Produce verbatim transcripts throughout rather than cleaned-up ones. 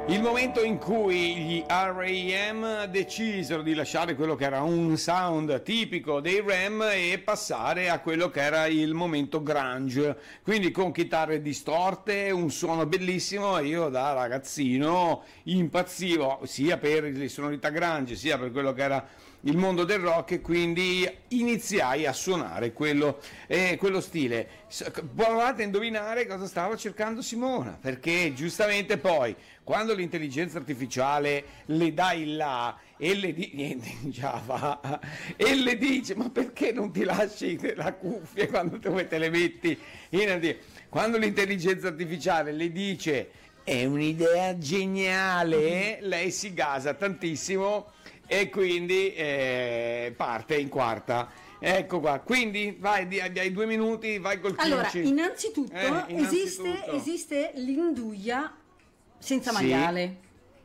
Il momento in cui gli R E M decisero di lasciare quello che era un sound tipico dei R E M e passare a quello che era il momento grunge, quindi con chitarre distorte, un suono bellissimo. Io da ragazzino impazzivo sia per le sonorità grunge sia per quello che era il mondo del rock, e quindi iniziai a suonare quello, eh, quello stile. Provate a indovinare cosa stava cercando Simona, perché giustamente poi quando l'intelligenza artificiale le dai là e le di- niente in Java e le dice ma perché non ti lasci la cuffia quando te, te le metti in... quando l'intelligenza artificiale le dice è un'idea geniale, lei si gasa tantissimo e quindi eh, parte in quarta. Ecco qua, quindi vai, hai due minuti, vai col kimchi. Allora, innanzitutto, eh, innanzitutto. Esiste, esiste l'induia senza Sì. maiale,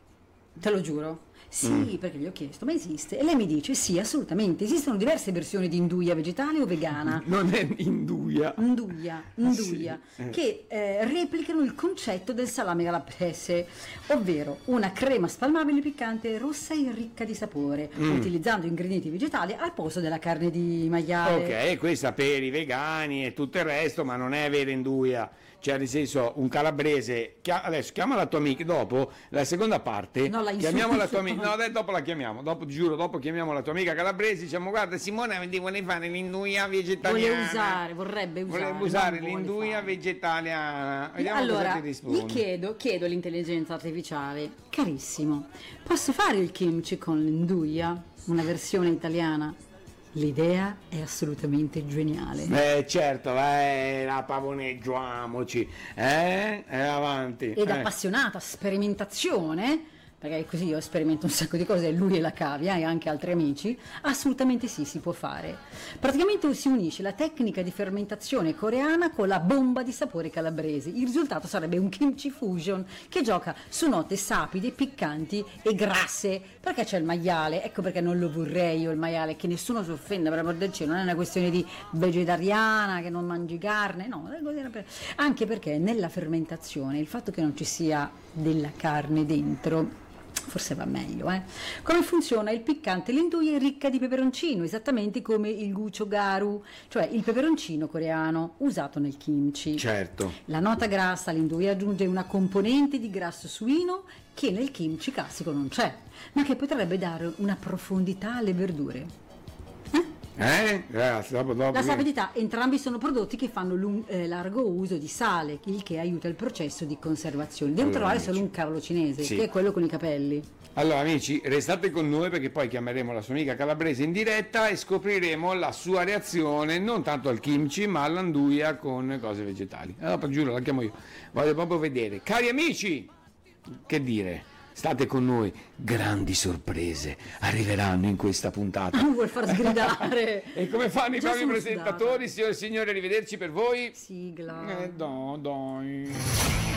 te lo giuro. Sì, mm. perché gli ho chiesto, ma esiste? E lei mi dice, sì, assolutamente, esistono diverse versioni di induia vegetale o vegana. Non è induia. Induia, induia, sì. che eh, replicano il concetto del salame calabrese, ovvero una crema spalmabile piccante, rossa e ricca di sapore, mm. utilizzando ingredienti vegetali al posto della carne di maiale. Ok, questa per i vegani e tutto il resto, ma non è vera induia. Cioè, nel senso, un calabrese, chia- adesso chiama la tua amica, dopo la seconda parte, no, la chiamiamo la tua amica, no, dai, dopo la chiamiamo, dopo, ti giuro, dopo chiamiamo la tua amica calabrese, diciamo, guarda Simona, vuole fare l'induia vegetariana. Vuole usare, vorrebbe usare. Vorrebbe usare l'induia vegetariana. Vediamo allora, cosa ti risponde. gli chiedo, chiedo all'intelligenza artificiale, carissimo, posso fare il kimchi con l'induia? Una versione italiana? L'idea è assolutamente geniale. Eh certo, eh, la pavoneggiamoci, eh? E avanti. Ed eh. appassionata sperimentazione, perché così io sperimento un sacco di cose, lui e la cavia e anche altri amici, assolutamente sì, si può fare. Praticamente si unisce la tecnica di fermentazione coreana con la bomba di sapore calabrese. Il risultato sarebbe un kimchi fusion che gioca su note sapide, piccanti e grasse, perché c'è il maiale, ecco perché non lo vorrei io il maiale, che nessuno si offenda, per amor del cielo, non è una questione di vegetariana, che non mangi carne, no, anche perché nella fermentazione il fatto che non ci sia della carne dentro forse va meglio, eh? Come funziona il piccante? L'induia è ricca di peperoncino, esattamente come il gochugaru, cioè il peperoncino coreano usato nel kimchi. Certo. La nota grassa all'induia aggiunge una componente di grasso suino che nel kimchi classico non c'è, ma che potrebbe dare una profondità alle verdure. Eh? Grazie, dopo, dopo. La sapidità, entrambi sono prodotti che fanno lung- eh, largo uso di sale, il che aiuta il processo di conservazione. Devo allora, trovare amici. solo un cavolo cinese, Sì. che è quello con i capelli. Allora amici, restate con noi perché poi chiameremo la sua amica calabrese in diretta e scopriremo la sua reazione non tanto al kimchi ma all'anduia con cose vegetali. Allora, giuro, la chiamo io. Voglio proprio vedere. Cari amici, che dire? State con noi, grandi sorprese arriveranno in questa puntata. Non vuol far sgridare. E come fanno i Già propri sono presentatori, signore e signori, arrivederci per voi. Sigla. Eh, no, dai.